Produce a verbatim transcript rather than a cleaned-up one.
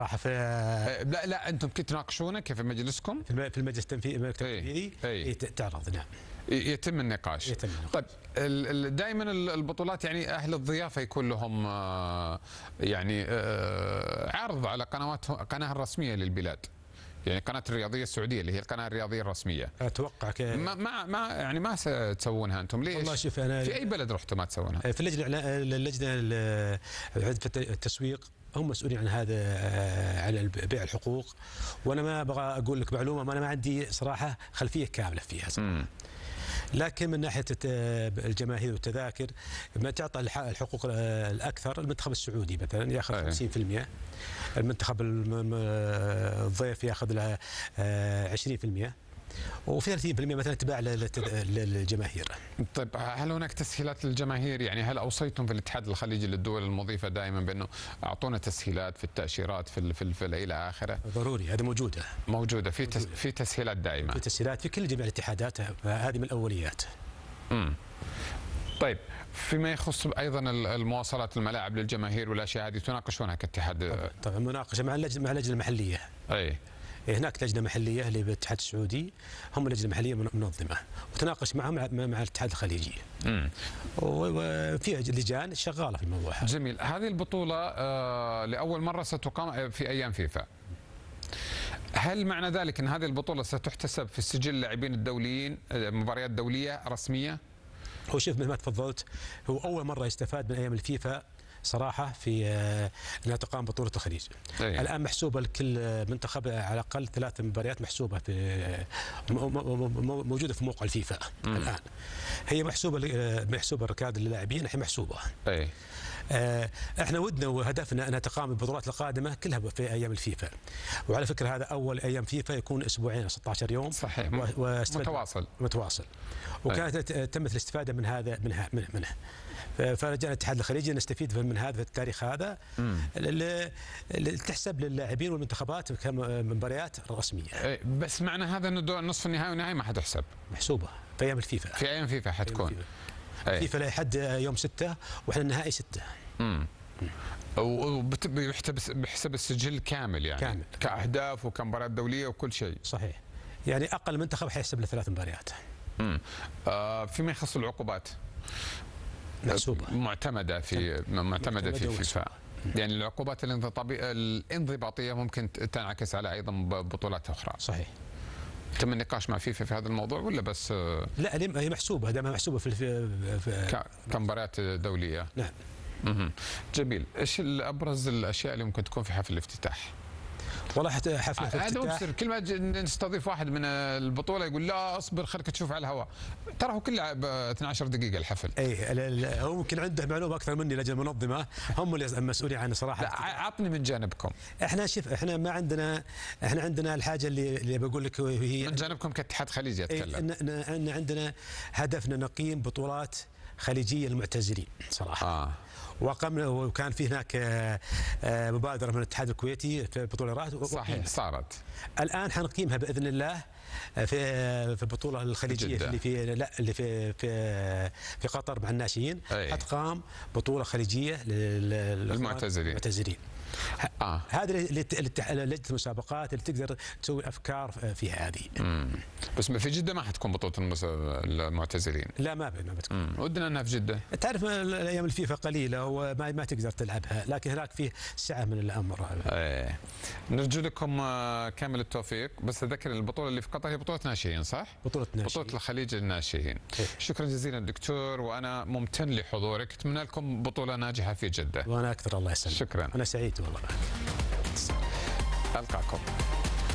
في لا لا انتم كنتوا تناقشونه كيف مجلسكم؟ في المجلس التنفيذي اي تعرض. نعم يتم النقاش. يتم النقاش. طيب دائما البطولات يعني اهل الضيافه يكون لهم يعني عرض على قنوات قناه الرسميه للبلاد، يعني قناه الرياضيه السعوديه اللي هي القناه الرياضيه الرسميه. اتوقع ك... ما ما ما يعني ما تسوونها انتم ليش؟ والله شوف انا في اي بلد رحتوا ما تسوونها؟ في اللجنه اللجنه التسويق هم مسؤولين عن هذا، عن بيع الحقوق، وانا ما ابغى اقول لك معلومه ما انا ما عندي صراحه خلفيه كامله فيها صراحة. لكن من ناحيه الجماهير والتذاكر ما تعطى الحقوق الاكثر المنتخب السعودي مثلا ياخذ خمسين بالمئة، المنتخب الضيف ياخذ لها عشرين بالمئة، وفي ثلاثين بالمئة مثلا تباع للجماهير. طيب هل هناك تسهيلات للجماهير؟ يعني هل اوصيتم في الاتحاد الخليجي للدول المضيفه دائما بانه اعطونا تسهيلات في التاشيرات في في, في الى اخره؟ ضروري، هذا موجوده موجوده في تس في تسهيلات دائمه، في تسهيلات في كل جميع الاتحادات، هذه من الاوليات. امم طيب فيما يخص ايضا المواصلات الملاعب للجماهير والاشياء هذه تناقشونها كاتحاد؟ طبعا مناقشه مع اللجنه مع اللجنه المحليه. اي هناك لجنه محليه اللي بالاتحاد السعودي، هم لجنه محليه منظمه، وتناقش معهم مع, مع الاتحاد الخليجي. امم وفي لجان شغاله في الموضوع هذا. جميل. هذه البطوله آه لاول مره ستقام في ايام فيفا. هل معنى ذلك ان هذه البطوله ستحتسب في سجل اللاعبين الدوليين مباريات دوليه رسميه؟ هو شوف مثل ما تفضلت، هو اول مره يستفاد من ايام الفيفا صراحه في انها تقام بطوله الخليج. أيه. الان محسوبه لكل منتخب على الاقل ثلاث مباريات محسوبه في موجوده في موقع الفيفا. مم. الان هي محسوبه محسوبه الركاد للاعبين، هي محسوبه. اي آه احنا ودنا وهدفنا انها تقام البطولات القادمه كلها في ايام الفيفا، وعلى فكره هذا اول ايام فيفا يكون اسبوعين ستة عشر يوم. صحيح. متواصل متواصل وكانت أي. تمت الاستفاده من هذا منها منه, منه. فرجعنا الاتحاد الخليجي نستفيد من هذا في التاريخ هذا اللي تحسب للاعبين والمنتخبات كمباريات رسميه. بس معنى هذا انه نصف النهائي والنهائي ما حتحسب؟ محسوبه في ايام الفيفا. في ايام فيفا حتكون. فيفا لحد يوم ستة واحنا النهائي ستة. امم وبيحسب السجل كامل يعني كامل كاهداف وكمباريات دوليه وكل شيء. صحيح. يعني اقل منتخب حيحسب له ثلاث مباريات. امم آه فيما يخص العقوبات محسوبه معتمده في معتمده في فيفا، يعني العقوبات الانضباطيه ممكن تنعكس على ايضا بطولات اخرى. صحيح. تم النقاش مع فيفا في هذا الموضوع ولا بس؟ لا هي محسوبه، هذا محسوبه في, في, في كمباريات دوليه. نعم. امم جميل. ايش ابرز الاشياء اللي ممكن تكون في حفل الافتتاح؟ والله حتى حفل الافتتاح هذا كل ما نستضيف واحد من البطوله يقول لا اصبر خليك تشوف على الهواء، ترى هو كله ب اثنتي عشرة دقيقه الحفل. اي هو ممكن عنده معلومه اكثر مني، اللجنه المنظمه هم اللي مسؤولين عنه صراحه. لا عطني من جانبكم. احنا شوف احنا ما عندنا، احنا عندنا الحاجه اللي اللي بقول لك هي من جانبكم كاتحاد خليجي اتكلم. ان عندنا هدفنا نقيم بطولات خليجيه للمعتزلين صراحه. آه. وقمنا وكان في هناك مبادره من الاتحاد الكويتي في البطولات. صحيح صارت. الان حنقيمها باذن الله في في البطوله الخليجيه جدة. اللي في لا اللي في في في قطر مع الناشئين. حتقام بطوله خليجيه للمعتزلين. آه. هذا لجنه المسابقات اللي تقدر تسوي افكار فيها هذه. مم. بس في جده ما حتكون بطوله المعتزلين. لا ما ما بتكون. ودنا انها في جده. تعرف الايام الفيفا قليله وما ما تقدر تلعبها، لكن هناك فيه سعه من الامر. ايه. نرجو لكم كامل التوفيق، بس اذكر البطوله اللي في قطر هي بطوله ناشئين صح؟ بطوله ناشئين. بطوله الخليج للناشئين. إيه. شكرا جزيلا دكتور، وانا ممتن لحضورك، اتمنى لكم بطوله ناجحه في جده. وانا اكثر الله يسلمك. شكرا. انا سعيد والله. ألقاكم.